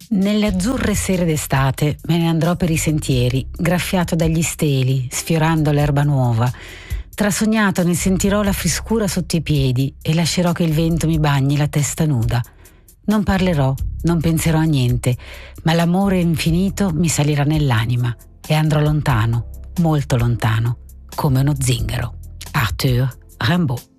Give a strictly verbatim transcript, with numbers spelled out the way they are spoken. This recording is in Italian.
Nelle azzurre sere d'estate me ne andrò per i sentieri, graffiato dagli steli, sfiorando l'erba nuova. Trasognato ne sentirò la frescura sotto i piedi e lascerò che il vento mi bagni la testa nuda. Non parlerò, non penserò a niente, ma l'amore infinito mi salirà nell'anima e andrò lontano, molto lontano, come uno zingaro. Arthur Rimbaud.